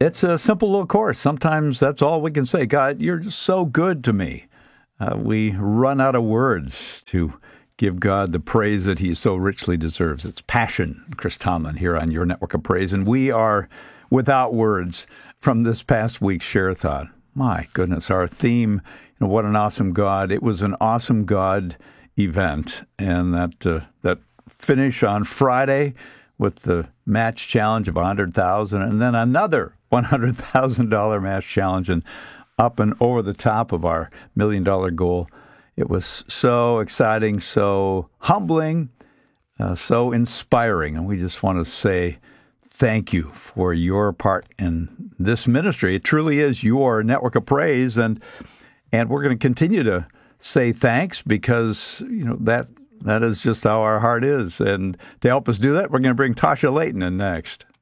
It's a simple little chorus. Sometimes that's all we can say. God, you're just so good to me. We run out of words to give God the praise that he so richly deserves. It's Passion, Chris Tomlin here on your Network of Praise, and we are without words from this past week's Share-a-thon. My goodness, our theme, what an awesome God. It was an awesome God event, and that finish on Friday with the match challenge of $100,000, and then another $100,000 match challenge, and up and over the top of our $1 million goal. It was so exciting, so humbling, so inspiring, and we just want to say thank you for your part in this ministry. It truly is your Network of Praise, and we're going to continue to say thanks because that is just how our heart is. And to help us do that, we're going to bring Tasha Layton in next.